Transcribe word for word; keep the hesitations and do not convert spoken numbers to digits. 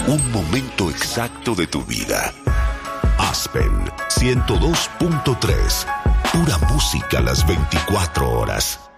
Un momento exacto de tu vida. Aspen ciento dos punto tres. Pura música las veinticuatro horas.